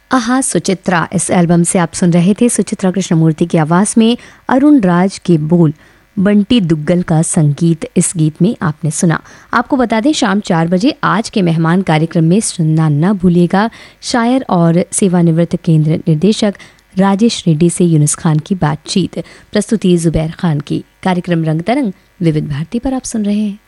आहा सुचित्रा, इस एल्बम से आप सुन रहे थे सुचित्रा कृष्णमूर्ति की आवाज़ में अरुण राज के बोल, बंटी दुग्गल का संगीत इस गीत में आपने सुना। आपको बता दें शाम 4 बजे आज के मेहमान कार्यक्रम में सुनना न भूलिएगा शायर और सेवानिवृत्त केंद्र निदेशक राजेश रेड्डी से यूनुस खान की बातचीत, प्रस्तुति जुबैर खान की। कार्यक्रम रंग तरंग विविध भारती पर आप सुन रहे हैं।